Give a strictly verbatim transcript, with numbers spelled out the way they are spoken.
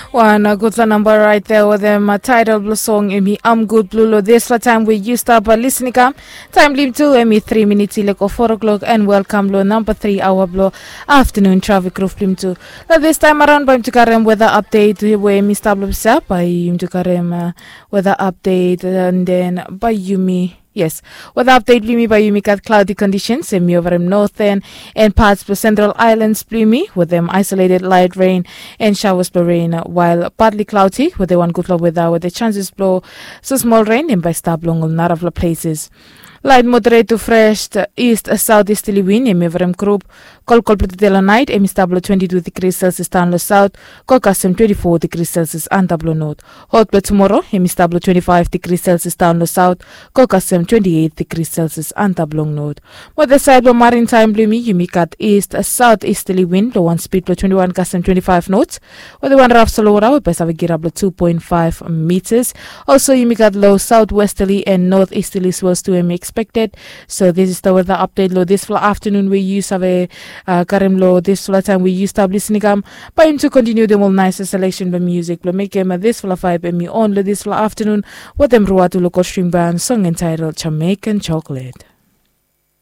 One a good number right there with them a title blue song Emi I'm good blue lo. This for time we used up a listening cam. Time lim to Emi three minutes like four o'clock and welcome blow number three hour blow afternoon traffic roof lim to. Now this time around by to karem weather update where Emi stable up by him to karem weather update and then by Yumi. Yes, weather update gloomy by Yumi got cloudy conditions semi over them northern and parts of the central islands gloomy with them isolated light rain and showers blow rain while partly cloudy with the one good flow weather with the chances blow so small rain and by stab long on lot of places. Light moderate to fresh to east southeasterly wind in Miveram group. Col Colpetella night, Emi stable twenty-two degrees Celsius down the south, Colcasem twenty-four degrees Celsius and tablo north. Hot but tomorrow, Emi stable twenty-five degrees Celsius down the south, Colcasem twenty-eight degrees Celsius and tablo north. With the side blow maritime bloomy, Yumi cut east southeasterly wind, low one speed blow twenty-one Casem twenty-five knots. With the one rough solora, we best have a gear up two point five meters. Also, Yumi got low southwesterly and northeasterly swells to Emi expected. So this is the weather update low this for afternoon we use have a uh, Karim low this for time we use establish nikam by him to continue them all nice selection by music but make him this for five and me on this for afternoon with them Ruatu local stream band song entitled Jamaican Chocolate.